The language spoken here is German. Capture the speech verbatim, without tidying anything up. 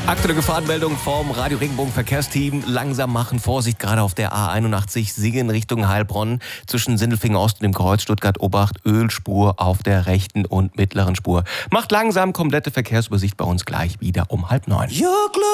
Aktuelle Gefahrenmeldung vom Radio Regenbogen Verkehrsteam. Langsam machen, Vorsicht, gerade auf der A einundachtzig Singen Richtung Heilbronn. Zwischen Sindelfingen Ost und dem Kreuz Stuttgart-Obacht Ölspur auf der rechten und mittleren Spur. Macht langsam, komplette Verkehrsübersicht bei uns gleich wieder um halb neun.